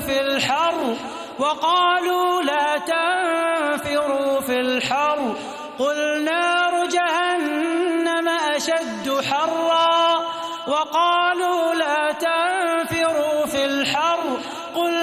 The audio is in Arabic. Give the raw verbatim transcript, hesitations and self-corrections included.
في الحر وقالوا لا تنفروا في الحر قل نار جهنم أشد حرا وقالوا لا تنفروا في الحر قل